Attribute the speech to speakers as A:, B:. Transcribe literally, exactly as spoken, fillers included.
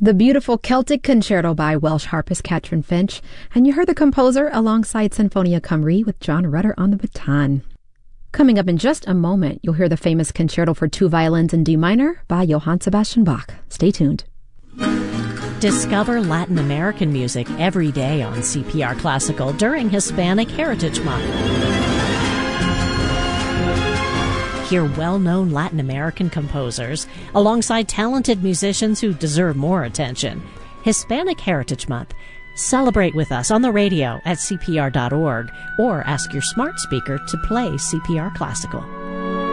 A: The beautiful Celtic Concerto by Welsh harpist Catherine Finch, and you heard the composer alongside Sinfonia Cymru with John Rutter on the baton. Coming up in just a moment, you'll hear the famous Concerto for Two Violins in D minor by Johann Sebastian Bach. Stay tuned.
B: Discover Latin American music every day on C P R Classical during Hispanic Heritage Month. Hear well-known Latin American composers alongside talented musicians who deserve more attention. Hispanic Heritage Month. Celebrate with us on the radio at C P R dot org or ask your smart speaker to play C P R Classical.